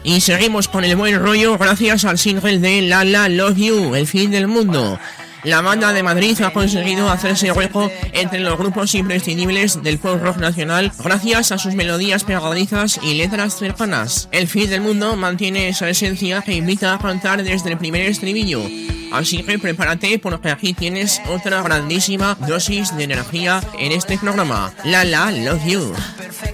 Y seguimos con el buen rollo gracias al single de La La Love You, El Fin del Mundo. La banda de Madrid ha conseguido hacerse hueco entre los grupos imprescindibles del pop rock nacional gracias a sus melodías pegadizas y letras cercanas. El Fin del Mundo mantiene esa esencia que invita a cantar desde el primer estribillo. Así que prepárate porque aquí tienes otra grandísima dosis de energía en este programa. La La Love You.